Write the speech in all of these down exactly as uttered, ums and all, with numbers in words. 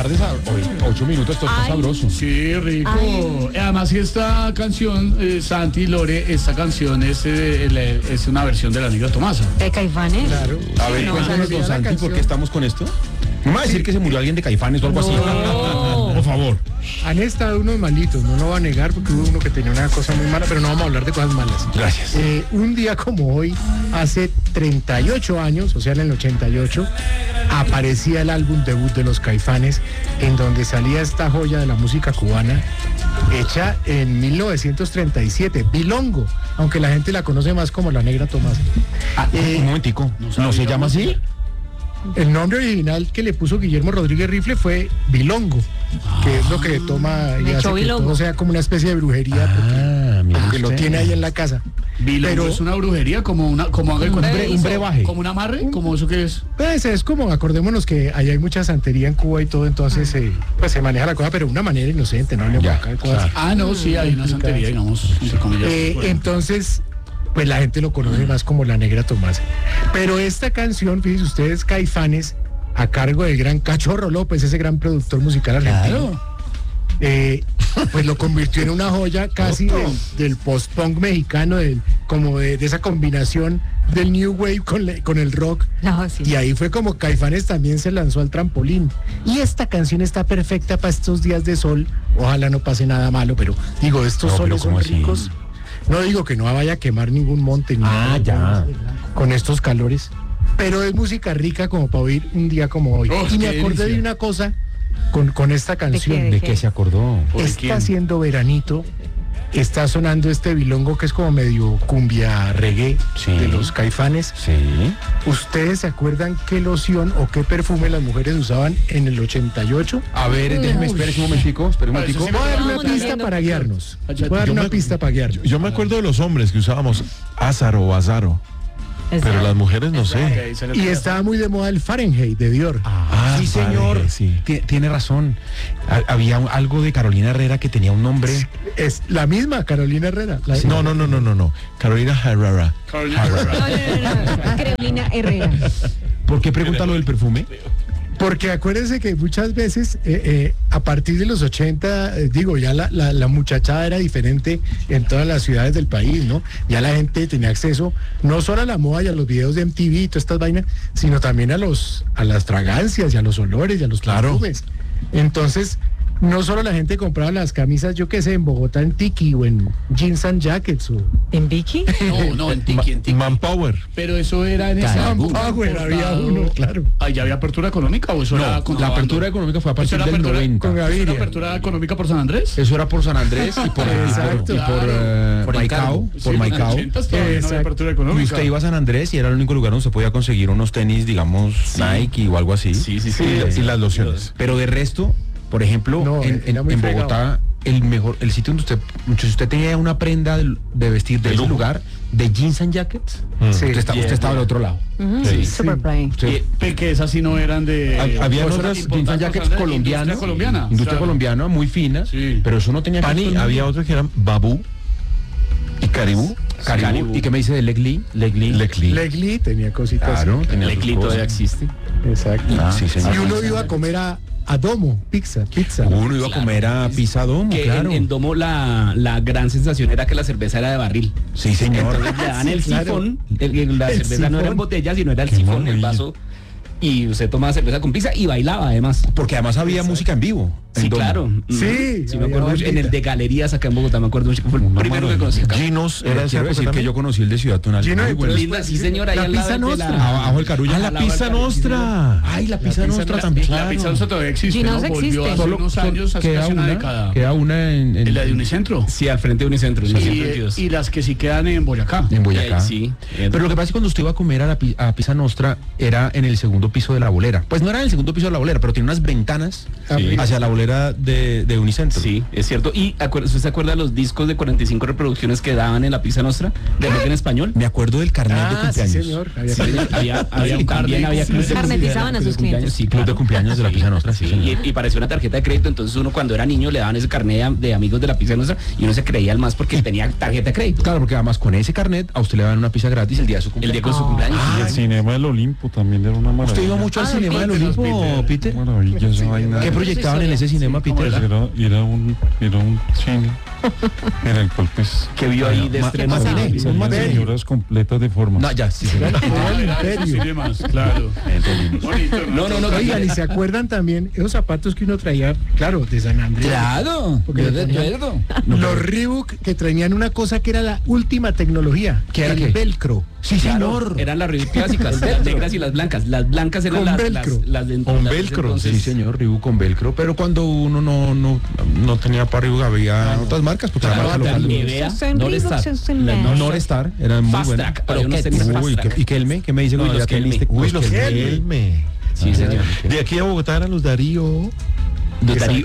tarde, ocho minutos, esto está sabroso. Sí, rico. Ay. Además, esta canción, eh, Santi, Lore, esta canción es, eh, es una versión de La Negra Tomasa. ¿De Caifanes? Claro. A ver, no, cuéntanos, don Santi, ¿por qué estamos con esto? ¿No me va a decir sí. que se murió alguien de Caifanes o algo no. así? Por favor. Han estado unos malitos, no lo va a negar, porque hubo uno que tenía una cosa muy mala, pero no vamos a hablar de cosas malas. Gracias. Eh, un día como hoy, hace treinta y ocho años, o sea, en el ochenta y ocho, aparecía el álbum debut de los Caifanes, en donde salía esta joya de la música cubana, hecha en mil novecientos treinta y siete, Bilongo, aunque la gente la conoce más como La Negra Tomasa. Ah, eh, un momentico, ¿no, ¿no se llama así? El nombre original que le puso Guillermo Rodríguez Rifle fue Bilongo, ah, que es lo que toma y hace que Bilongo. Todo sea como una especie de brujería, ah, porque, porque lo tiene ahí en la casa. Bilongo pero es una brujería, como una, como un, bre, un brebaje, como un amarre, como eso que es. Pues es como, acordémonos que allá hay mucha santería en Cuba y todo, entonces eh, pues se maneja la cosa, pero de una manera inocente, no le ya, claro. Ah, no, sí, hay una santería, digamos, entre comillas. Eh, bueno. Entonces, pues la gente lo conoce más como La Negra Tomasa. Pero esta canción, fíjense ustedes, Caifanes, a cargo del gran Cachorro López, ese gran productor musical argentino, claro. eh, pues lo convirtió en una joya casi del, del post-punk mexicano, del, como de, de esa combinación del New Wave con, le, con el rock. No, sí. Y ahí fue como Caifanes también se lanzó al trampolín. Y esta canción está perfecta para estos días de sol. Ojalá no pase nada malo, pero digo, estos no, soles son ricos. Así? No digo que no vaya a quemar ningún monte ni ah, ya. con estos calores, pero es música rica como para oír un día como hoy. Oh, y me acordé delicia. de una cosa con, con esta canción. ¿De qué, de ¿De qué se acordó? Está haciendo veranito, está sonando este bilongo que es como medio cumbia reggae sí. de los Caifanes. Sí. ¿Ustedes se acuerdan qué loción o qué perfume las mujeres usaban en el ochenta y ocho? A ver, Uy. déjeme, espere un momentico, espere un momentico. Voy a dar una pista para guiarnos. Voy a dar una pista para guiarnos. Yo me acuerdo de los hombres que usábamos Azaro o Azaro. Pero las mujeres no sé. Y estaba muy de moda el Fahrenheit de Dior. Ah, sí, señor. Sí. Tiene razón. Había algo de Carolina Herrera que tenía un nombre. Es la misma Carolina Herrera. La... Sí. No, no, no, no, no, no. Carolina Herrera. Carolina Herrera. No, no, no, no. Carolina Herrera. ¿Por qué pregunta lo del perfume? Porque acuérdense que muchas veces, eh, eh, a partir de los ochenta, eh, digo, ya la, la, la muchachada era diferente en todas las ciudades del país, ¿no? Ya la gente tenía acceso no solo a la moda y a los videos de M T V y todas estas vainas, sino también a los a las fragancias y a los olores y a los perfumes. Claro. Entonces, no solo la gente compraba las camisas, yo qué sé, en Bogotá en Tiki o en Jeans and Jackets o... ¿En Vicky? No, no, en Tiki, en Tiki. Manpower. Pero eso era en ese... Manpower, había uno, claro. ¿Ahí ya había apertura económica o eso no, era... la apertura económica fue a partir del noventa. Con Gaviria. ¿Eso era apertura económica por San Andrés? Eso era por San Andrés y por... Exacto. Y por, uh, por Maicao. Sí, por Maicao. No apertura económica. Y usted iba a San Andrés y era el único lugar donde se podía conseguir unos tenis, digamos, sí. Nike o algo así. Sí, sí, sí. Y, y las lociones. Pero de resto... Por ejemplo, no, en, en, en Bogotá, el mejor, el sitio donde usted, si usted tenía una prenda de, de vestir de, de ese lugar, de jeans and jackets, mm. sí, usted, está, yeah, usted estaba yeah. del otro lado. Uh-huh. Sí. Super play. Usted, y, que esas sí no eran de... Había otras jeans and jackets colombianas. Industria colombiana. Industria claro. colombiana, muy fina, sí. pero eso no tenía... Pani, había otras que eran Babú y Caribú. Caribú. Caribú. ¿Y qué me dice de Legli? Legli. Legli. Legli tenía cositas. Claro, tenía Legli todavía existe. Exacto. Ah, sí, y uno iba a comer a... a Domo, pizza, pizza. Uno iba claro, a comer a pizza Domo, que claro. En, en Domo la, la gran sensación era que la cerveza era de barril. Sí, señor. Entonces le daban sí, el claro. sifón, el, el, la el cerveza sifón. no era en botella, sino era el Qué sifón, maravilla. el vaso. Y usted tomaba cerveza con pizza y bailaba además. Porque además había Exacto. música en vivo. Sí, claro. Sí, sí me acuerdo mucho, en el de Galerías acá en Bogotá, me acuerdo mucho, fue el no, primero mano, que conocí acá. Ginos era eh, esa quiero decir también. que yo conocí el de Ciudad Tonal. Gino Muy bueno. Linda, sí señora, ahí la al lado pizza de nostra. la... Abajo el Carulla. Ah, la pizza nostra. Ay, la pizza nostra nostra también. La pizza nostra todavía existe, Ginos ¿no? existe. Volvió hace Solo- unos solo años, hace queda casi una una, década. queda una en, en, En la de Unicentro. Sí, al frente de Unicentro. Sí, Sí, y, y las que sí quedan en Boyacá. en Boyacá. Sí. Pero lo que pasa es que cuando usted iba a comer a la pi- a Pizza Nostra era en el segundo piso de la bolera. Pues no era en el segundo piso de la bolera, pero tiene unas ventanas Sí. hacia la bolera de, de Unicentro. Sí, es cierto. Y acuer- ¿usted se acuerda de los discos de cuarenta y cinco reproducciones que daban en la Pizza Nostra de rock en español? Me acuerdo del carnet de Ah, sí, cumpleaños. señor. Había Sí, había, había un también había club de Carnetizaban a sus clientes. Sí, Club claro. de cumpleaños de la Pizza Nostra, sí, señor. Y, y parecía una tarjeta de crédito, entonces uno cuando era niño le daban ese carnet de, de amigos de la Pizza Nostra y uno se creía al más porque tenía tarjeta de crédito. Claro, porque además con ese carnet a usted le dan una pizza gratis el día de su El cumpleaños. día con su Oh. cumpleaños. Y el cinema del Olimpo también era una maravilla. ¿Usted ¿Usted iba mucho al Ah, cinema del Peter, Olimpo, Peter? Maravillosa vaina. ¿Qué proyectaban en ese cinema, Peter? Pues era, era un, era un cine en el cual pues Que vio ahí de Ma- estreno. matiné, un salían matiné. señoras completas de forma. No, ya, sí, señor. Ah, era esos cinemas, claro. Bonito, No, no, no. Oigan, y se acuerdan también esos zapatos que uno traía, claro, de San Andrés. Claro, Porque yo le ponían- recuerdo. Los Reebok que traían una cosa que era la última tecnología, ¿Qué era el qué? velcro. Sí, señor. Eran las Reebok clásicas, las negras y las blancas. Las blancas eran Con las, velcro. las, las de Con las de velcro, entonces. Sí, señor, Reebok con velcro, pero cuando uno no no no tenía para Reebok había otras marcas, porque la marca local. Nivea, Son Norestar. Reebok, son Las Nivea. Norestar, eran muy Fast buenas. Track, había unos tenis Uy, Fast ¿qué- Track. ¿y Kelme? ¿Qué me dice Uy, cuando los ya teniste? Kelme. Uy, los Kelme. Kelme. Sí, señor. De aquí a Bogotá eran los Darío. De Darío.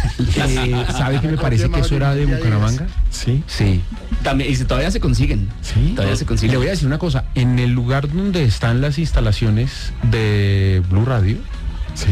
Eh, ¿Sabe que me parece que eso era de Bucaramanga? Sí. Sí. También, y se- todavía se consiguen. Sí. Todavía se Le consiguen. voy a decir una cosa. En el lugar donde están las instalaciones de Blue Radio, Sí.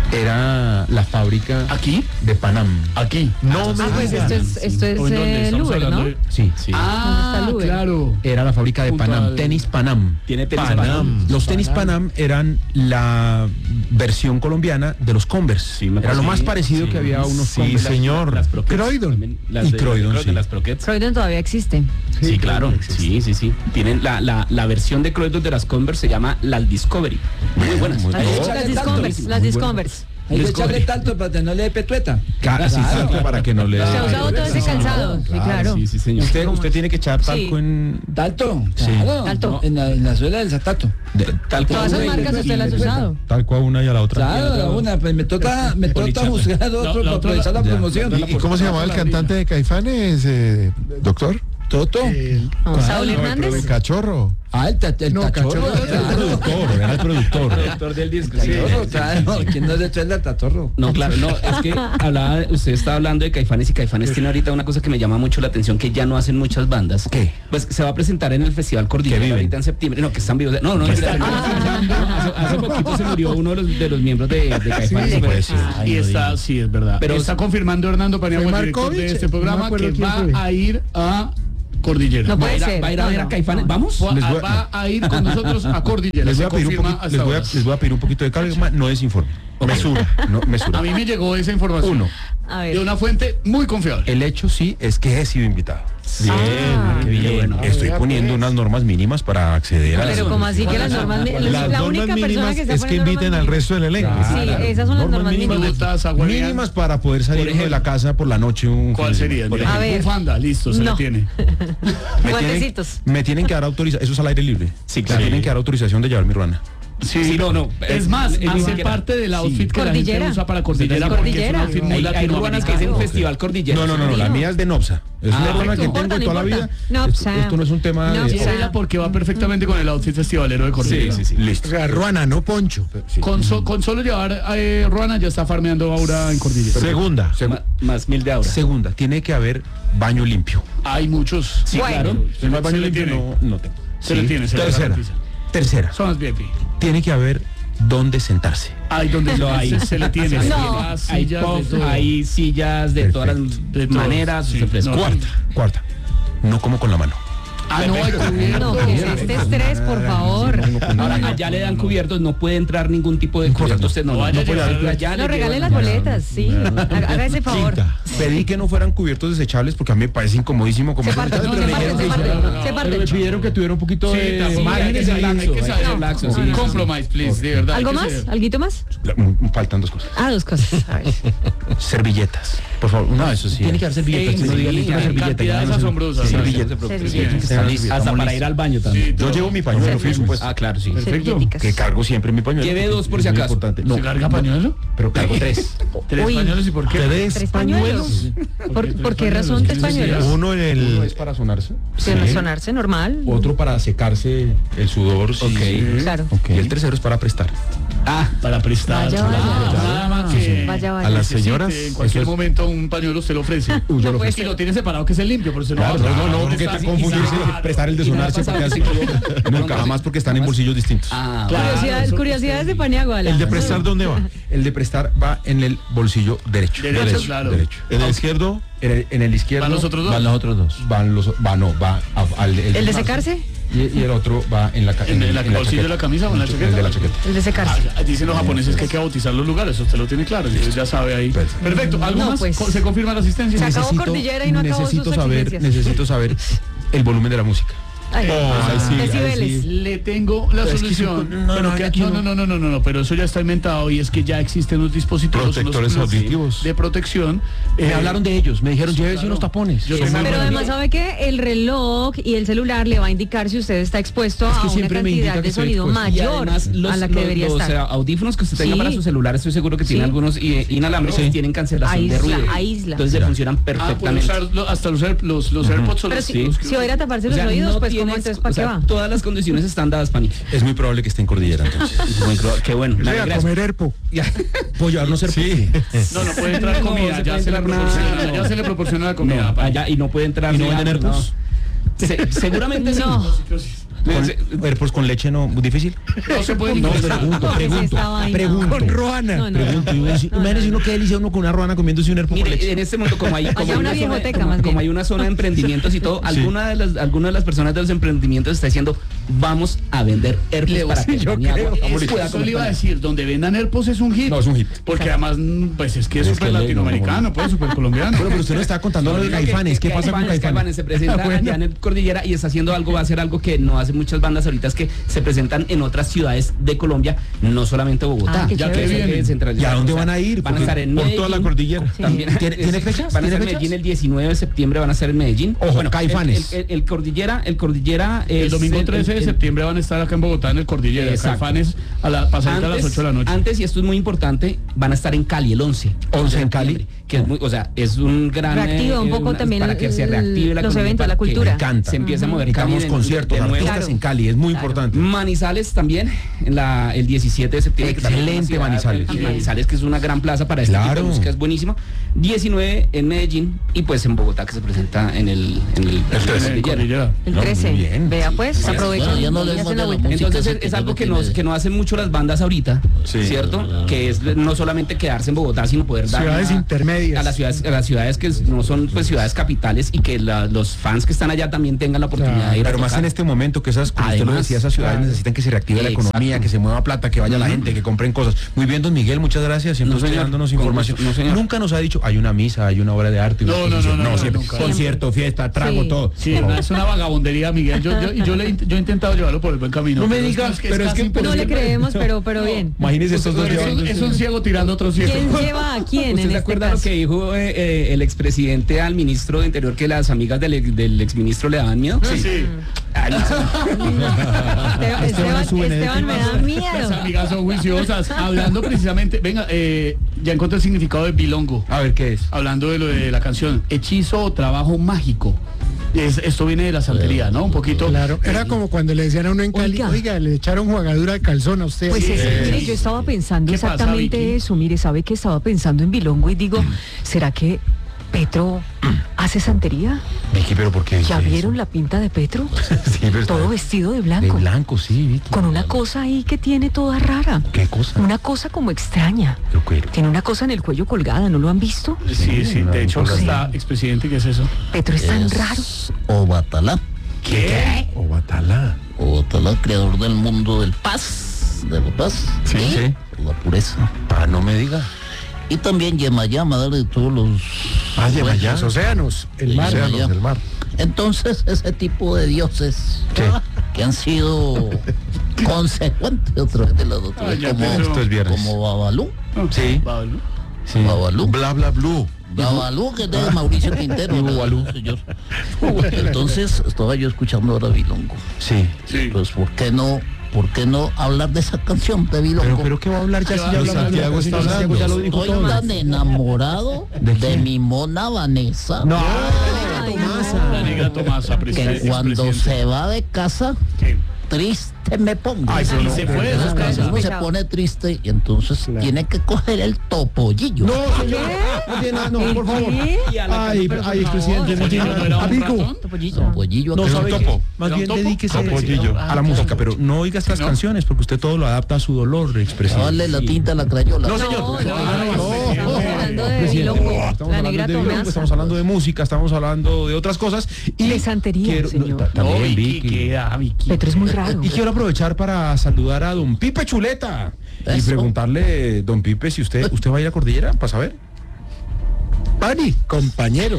era la fábrica ¿Aquí? de Panam. Aquí. No Ah, pues esto es, esto es ¿O en dónde? eh, Estamos Louvre, hablando ¿no? de- Sí. Sí. Ah, ¿Dónde está Louvre? claro. Era la fábrica de Junto Panam, al- tenis Panam. Tiene tenis Panam. Panam. Los tenis Panam eran la versión colombiana de los Converse. Sí, me Era lo parece. más parecido Sí. que había a unos Sí, Converse. señor. Las Croquettes Croydon. también, las Y de- Croydon, de sí. las Croquettes. Croydon todavía existe. Sí, claro. Sí, sí, sí. Tienen la, la, la versión de Croydon de las Converse se llama las Discovery. Muy buenas. Muy Las, bien. Ahí las echarle Disconverse, tanto. las Muy Disconverse. Hay que echarle tanto para que no le dé petueta. Ca- sí, tanto para que no le Se ha dé- usado todo ese calzado. Sí, claro. Sí, sí, señor. Usted, usted tiene que echar Sí. talco en... Talto, Sí. claro. Talto. En la, en la suela del zapato. de- Tal Todas esas cual. marcas usted las ha usado. talco a una y a la otra. Claro, la una, pues me toca, me toca Polichata. juzgar a La- otro la para otra- aprovechar la ya. promoción. ¿Y, y cómo se llamaba el cantante de Caifanes, eh, doctor? Toto. El- No, Saúl El Hernández. cachorro. Ah, el, ta- el No, tachorro. cachorro. Era el productor, era el productor. Productor del disco. Sí, claro. ¿Quién no le trae el tatorro? No, claro, no, es que hablaba, usted está hablando de Caifanes y Caifanes tiene ahorita una cosa que me llama mucho la atención que ya no hacen muchas bandas. ¿Qué? Pues se va a presentar en el Festival Cordillera Que viven. ahorita en septiembre. No, que están vivos. No, no, mentira, no, hace, hace poquito se murió uno de los, de los miembros de, de Caifanes. Sí, pero- puede ser. Ay, Y no está, digo. sí, es verdad. Pero Pero está confirmando Hernando Paniagua, ¿Fue el director de Markovich? este No programa, me acuerdo que quién va fue. a ir a Cordillera. No Va a puede ir a, ser. va a, ir a No, ver a no, Caifanes. no. ¿Vamos? Va, Les voy a- va a ir con nosotros a Cordillera. Les voy, Se a pedir un confirma poquito, hasta les, voy a, ahora. les voy a pedir un poquito de calma, no desinforme. Mesura, no mesura. A mí me llegó esa información. Uno, A De ver. una fuente muy confiable. el hecho sí es que he sido invitado. Bien, Ah. qué bien. Bueno, estoy vea, poniendo pues. unas normas mínimas para acceder a Pero las- como así que las normas mi- Las la normas única persona mínimas que está es que poniendo inviten normas al resto del elenco. mínimas. Sí, esas son las normas mínimas. Botas, agua real. mínimas para poder salir Por uno de la casa por la noche. Un ¿Cuál sería? Por Mira, A ver. Bufanda, listo, se No. le tiene. Me tienen, Guantecitos. me tienen que dar autorización, eso es al aire libre. Sí, Me claro. tienen que dar autorización de llevar mi ruana. Sí, Sí, no, no. Es más, Es- es hace siquiera- parte del outfit sí. que la Cordillera. gente usa para Cordillera Sí, porque es Cordillera. un outfit muy Hay, hay ruanas que dicen latinoamericano. Festival Cordillera. No, no, no, no, la mía es de Nopsa. Es Ah, una ruana que no tengo importa, de no toda la importa. vida. Nopsa. Esto, esto no es un tema de... Nopsa. Llévela porque va perfectamente con el outfit festivalero de Cordillera. Sí, sí, sí. Listo. O sea, Ruana, no Poncho. Sí. Con, so- con solo llevar eh, Ruana ya está farmeando ahora en Cordillera. Segunda. Segu- Ma- más mil de ahora. Segunda, tiene que haber baño limpio. Hay muchos. Sí, Bueno. claro. Si no hay baño Se le limpio, tiene. no, no tengo. Se le tiene, se le Tercera. garantiza. Tercera, Son las V I P. tiene que haber dónde sentarse. Hay donde Lo hay. se, se le tiene. No. Las Hay, sillas de puff, todo. hay sillas de Perfecto. todas las De todo. maneras. Sí, se fresco. no. Cuarta, cuarta, no como con la mano. Ah, no, hay cubierto. No, que es este estrés, por favor. Ahora, allá le dan cubiertos, no puede entrar ningún tipo de importa, cubierto. Usted no, no no, vaya a puede llevar- allá No, le regale llevan- las boletas, sí. Haga haga ese favor. Quinta, pedí que no fueran cubiertos desechables porque a mí me parece incomodísimo como Se parten, desechables, se pero me parten, se dijeron que parten, hicieran- se pero me parten. pidieron que tuviera un poquito Sí, de tampoco, hay que márgenes ser ahí. laxo, hay que ser No, laxo, sí. no, no. Compromise, please, de verdad. hay ¿Algo que más? ser- ¿Alguito más? Mm, Faltan dos cosas. Ah, dos cosas. A ver. Servilletas. Por favor, no, eso sí. Tiene que haber servilletas. Sí, que no sí, digan sí, necesito una hay servilleta. cantidades ya no sé. asombrosas. Sí, Sí, servilletas. no se preocupe. Servilletas. Tienen que estar Hasta estamos para listos. ir al baño también. Sí, Yo todo. llevo mi pañuelo, por supuesto. Ah, claro, sí. Perfecto. Servilleticas. Que cargo siempre mi pañuelo. Lleve dos por Es si muy acaso. importante. No, ¿Se carga pañuelo? pero cargo tres. ¿Tres Uy. pañuelos y por qué? Tres ¿Tres pañuelos? ¿Por, ¿por qué razón tres pañuelos? Uno en Uno el... es para sonarse. Para sonarse normal. Otro para secarse el sudor. sí. Ok. Claro. Y el tercero es para prestar. Ah, Para prestar. Vaya, vaya. Ah, nada más que Vaya, vaya. A las necesite, señoras, En cualquier eso es- momento un pañuelo se lo ofrece. Uy, yo lo puede ofrezco. Y lo tiene separado que es el limpio, por eso Claro, no, no, no, porque te confundirse, prestar el de Y nada sonarse porque pasa, así se equivoca. no encaja más porque están en bolsillos distintos. Ah, Claro. Curiosidades, eso- curiosidades de Paniagua. ¿El de prestar dónde va? El de prestar va en el bolsillo derecho. Derecho, claro. derecho. ¿En el izquierdo? En el, en el izquierdo ¿Van los otros dos? Van los otros dos. Van los, va, no, va a- al ¿El de secarse. secarse? y, y el otro va en la ca- ¿En, en, el la en la bolsillo de la camisa o en la chaqueta? El de la chaqueta. El de secarse. Ah, dicen los japoneses que hay que bautizar los lugares, usted lo tiene claro, entonces ya sabe ahí. Perfecto, ¿algo No, más? pues. ¿Se confirma la asistencia? Se acabó Necesito- Cordillera y no acabó necesito sus saber, exigencias. necesito saber el volumen de la música. Ay, Ay, sí, decibeles. Le tengo la Es que solución. eso- no, pero no, que- aquí no, no. no, no, no, no, no, pero eso ya está inventado y es que ya existen unos dispositivos, Protectores unos plugs auditivos. de protección. Me eh, hablaron de ellos, me dijeron, sí, llévese claro. unos tapones. Yo Son tengo- muy Pero buenos. además, ¿sabe qué? El reloj y el celular le va a indicar si usted está expuesto Es que a una siempre me indica cantidad que de estoy sonido expuesto. Y mayor además, los, a la que los- debería los, estar. eh, audífonos que usted tenga Sí. para su celular, estoy seguro que tiene Sí. algunos eh, inalámbricos Sí. tienen cancelación de Aísla, ruido. aísla. Entonces le funcionan Ah, puede perfectamente. usar lo- hasta los, Air- los, los AirPods o Pero los- si, los que- si va a ir a taparse O los sea, oídos, no pues ¿cómo tienes- entonces o para sea, qué va? todas las condiciones están dadas, Pani. Es muy probable que esté en Cordillera, entonces. Muy pro- Qué bueno. me Voy a alegra. comer herpo. ¿Puedo llevarnos ser Sí. No, no puede entrar No, comida, se ya puede se, le entrar proporciona, nada. ya se le proporciona la comida. No, allá y no puede entrar. ¿Y no ni venden agua, AirPods? no. Se- seguramente sí. No. Con, AirPods con leche no, muy difícil. No se puede No, ingresar. pregunto, ¿Qué es pregunto, esta vaina? pregunto. Con Roana. No, no, Pregunto, no. y uno dice, No, imagínese no, uno qué delicia uno con una ruana comiéndose un AirPod con Mire, leche. en este mundo, como hay, como Allá hay una zona- viejoteca, como- más bien. como hay una zona de emprendimientos y todo, alguna de las, alguna de las personas de los emprendimientos está diciendo, vamos a vender AirPods para que yo el Dani creo. Agua Eso, pueda eso le iba a comer. decir, donde vendan AirPods es un hit. No, es un hit. Porque además, mm, pues es que es Es súper que le- latinoamericano, pues súper colombiano. Bueno, pero usted nos está contando lo de Caifanes. ¿Qué pasa con Caifanes? Caifanes? Caifanes se presenta Ah, bueno. allá en el Cordillera y está haciendo algo, va a hacer algo que no hacen muchas bandas ahorita, es que se presentan en otras ciudades de Colombia, no solamente Bogotá. Ah, qué Ya chévere. que vienen. Central- ¿Y a dónde van a ir? Van a Porque estar en Por Medellín. toda la cordillera. Sí. También. ¿Tiene- tiene Es- fechas? Van a ¿Tiene estar en Medellín fechas? el diecinueve de septiembre, van a estar en Medellín. Ojo, el- Caifanes. El, el- el Cordillera, el Cordillera es El domingo el- trece de el- septiembre van a estar acá en Bogotá en el Cordillera. Exacto. Caifanes a la pasadita a las ocho de la noche. Antes, y esto es muy importante, van a estar en Cali el once. once en Cali. septiembre, Que es muy, o sea, es un gran... Reactiva un eh, poco una- también para que se el- reactive la los economía, eventos, para la que cultura. Me encanta. Se empieza a mover Cali Necesitamos de- conciertos, de nuevo. artistas Claro. en Cali, es muy Claro. importante. Manizales también, en la, el diecisiete de septiembre. que también es una Excelente ciudad, Manizales. eh, Manizales, que es una gran plaza para este tipo Claro. de música, es buenísima. diecinueve en Medellín y pues en Bogotá, que se presenta en el... En el, en la En el Cordillera. Cordillera. El No, trece. muy bien. Vea pues, aprovechan Bueno, ya no y les hacen la manda la vuelta. música. Entonces es, sí, es algo que, tiene- no, que no hacen mucho las bandas ahorita, Sí. ¿cierto? Que es no solamente quedarse en Bogotá, sino poder dar Ciudades a- intermedias. a las ciudades, a las ciudades que no son pues ciudades capitales y que la- los fans que están allá también tengan la oportunidad Claro, de ir a Pero más tocar. en este momento que esas, como usted lo Además, decía, esas ciudades claro. necesitan que se reactive la Exacto. economía, que se mueva plata, que vaya la gente, que compren cosas. Muy bien, don Miguel, muchas gracias. Siempre No, usted señor. dándonos Con información. gusto. No, señor. Nunca nos ha dicho, hay una misa, hay una obra de arte. una No, no, exposición. no, no, siempre. nunca. Concierto, fiesta, trago, Sí. todo. Sí, no, es una vagabondería, Miguel. Yo, yo, y yo, le, yo he intentado llevarlo por el buen camino. No me pero digas, pero es casi que- imposible. No le creemos, pero, pero bien. Imagínese estos dos Es un, llevando. es un ciego tirando a otro ciego. ¿Quién lleva a quién ¿Usted en se este acuerda lo caso? que dijo eh, eh, el expresidente al ministro de Interior, que las amigas del, ex- del exministro le daban miedo? Sí. Ah, no. Esteban, Esteban, es su Esteban me da Las miedo. amigas son juiciosas. Hablando precisamente, venga, eh, ya encontré el significado de bilongo. A ver, ¿qué es? Hablando de lo de la canción, hechizo o trabajo mágico. Es- esto viene de la santería, ¿no? Un poquito. Claro, era como cuando le decían a uno en Cali, Oiga. oiga, le echaron jugadura de calzón a usted. Pues Sí. ese, mire, yo estaba pensando ¿Qué pasa, exactamente Vicky? eso. Mire, ¿sabe que estaba pensando en Bilongo? Y digo, ¿será que Petro hace santería? Vicky, pero ¿por qué? ¿Ya dice vieron eso? la pinta de Petro? Sí, pero está- Todo vestido de de blanco. blanco, sí, Vicky. Con una cosa ahí que tiene toda rara. ¿Qué cosa? Una cosa como extraña. Yo quiero. Tiene una cosa en el cuello colgada, ¿no lo han visto? Sí, sí, de hecho Sí. está expresidente, ¿qué es eso? Petro es tan raro. Es Obatalá. ¿Qué? O Batalá. Obatalá, creador del mundo del paz, de la paz, Sí, sí. la pureza. Ah, no me diga. Y también Yemayá, madre de todos los... Ah, Yemayá. Los océanos, el mar. Yemayá. Océanos del mar. Entonces, ese tipo de dioses Sí. que han sido consecuentes otra vez de las otras, Ah, ya, como, pero- Esto es viernes. como Babalú. Sí. Pablo. Sí. Babalú. Bla, bla, blue. Babalú, que es de Mauricio Quintero. Babalú. ¿verdad, señor? Entonces, estaba yo escuchando ahora Bilongo. Sí. Sí. Pues, ¿por qué no, por qué no hablar de esa canción de Bilongo? Pero, pero ¿qué va a hablar ya si ya Pero hablamos de la Santiago canción? está Santiago ya lo dijo Estoy todo. tan enamorado ¿De de, quién? mi mona Vanessa. No, Ay, Tomasa. La negra Tomasa, Que presidente. cuando expresidente. se va de casa, ¿Qué? triste me pongo. Ay, pero Y no. se fue de sus Uno casas. se pone triste y entonces Claro. tiene que coger el topollillo. No, señor. No tiene nada, no, por favor. ¿Qué? Ay, ay, expresidente, no tiene ¿No era un Amigo. ratón? Topollillo. Topollillo No acá. sabe un qué. topo. Más ¿Era un bien topo? dedíquese Topollillo. a la música, pero no oiga estas No. canciones porque usted todo lo adapta a su dolor, expresidente. Dale la tinta a la crayola. No, No, señor. no, Ah, no, no, Estamos hablando de Bilongo, estamos la hablando negra de Bilongo, Tomaza. estamos hablando de música, estamos hablando de otras cosas. Y De santería, quiero- señor. no, ta- también, No, Vicky, Vicky. ¿qué da, Vicky? Petro es muy raro. Y quiero aprovechar para saludar a don Pipe Chuleta y Eso. preguntarle, don Pipe, si usted usted va a ir a Cordillera para saber. Pani, compañeros.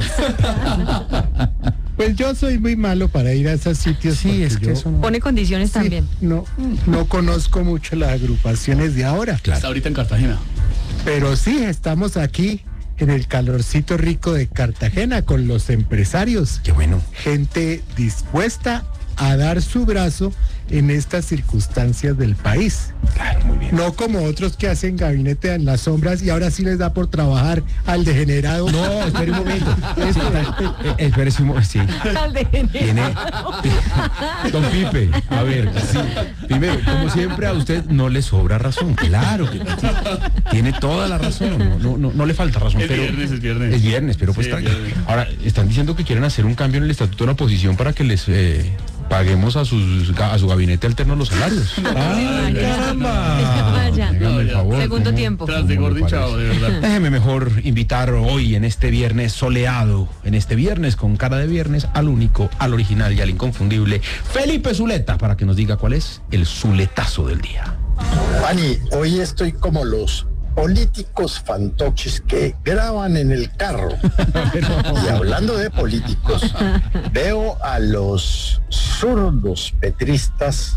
Pues yo soy muy malo para ir a esos sitios. Sí, porque es que yo- eso no. Pone condiciones sí, también. No, no conozco mucho las agrupaciones de ahora. Está ahorita en Cartagena. Pero sí, estamos aquí en el calorcito rico de Cartagena con los empresarios. Qué bueno. Gente dispuesta a dar su brazo en estas circunstancias del país. Claro, muy bien. No como otros que hacen gabinete en las sombras y ahora sí les da por trabajar al degenerado. No, espere un momento. Sí, eh, eh, espere un momento. Sí. Al de Tiene. Don Pipe, a ver, sí. Primero, como siempre, a usted no le sobra razón. Claro que tiene toda la razón. No, no, no, no le falta razón. Es pero viernes, es viernes. Es viernes, pero pues Sí, tranquilo. viernes. Ahora, están diciendo que quieren hacer un cambio en el estatuto de la oposición para que les eh, paguemos a sus a su gabinete alterno los salarios. ¡Ay, caramba! Vaya. Hágame el favor, Segundo ¿cómo- tiempo. Tras de cómo le Gordi Chao, de parece? verdad. Déjeme mejor invitar hoy, en este viernes soleado, en este viernes con cara de viernes, al único, al original y al inconfundible Felipe Zuleta, para que nos diga cuál es el zuletazo del día. Pani, hoy estoy como los políticos fantoches que graban en el carro. Y hablando de políticos, veo a los zurdos petristas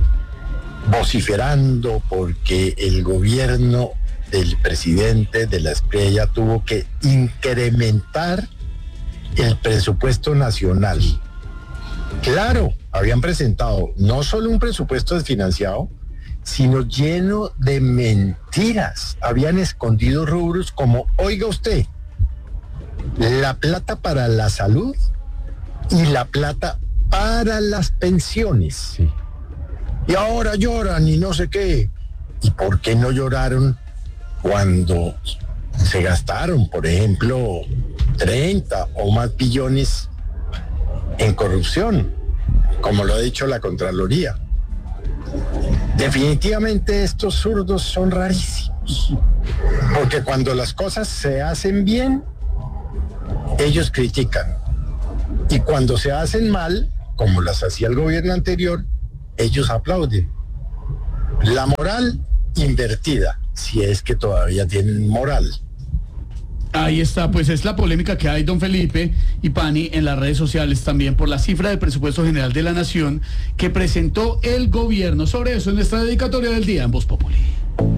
vociferando porque el gobierno del presidente de la Espriella tuvo que incrementar el presupuesto nacional. Claro, habían presentado no solo un presupuesto desfinanciado, sino lleno de mentiras. Habían escondido rubros como, oiga usted, la plata para la salud y la plata para las pensiones. Sí. Y ahora lloran y no sé qué. ¿Y por qué no lloraron cuando se gastaron, por ejemplo, treinta o más billones en corrupción, como lo ha dicho la Contraloría? Definitivamente estos zurdos son rarísimos, porque cuando las cosas se hacen bien, ellos critican, y cuando se hacen mal, como las hacía el gobierno anterior, ellos aplauden. La moral invertida, si es que todavía tienen moral. Ahí está, pues es la polémica que hay, don Felipe y Pani, en las redes sociales también por la cifra del presupuesto general de la Nación que presentó el gobierno. Sobre eso en nuestra dedicatoria del día en Voz Populi.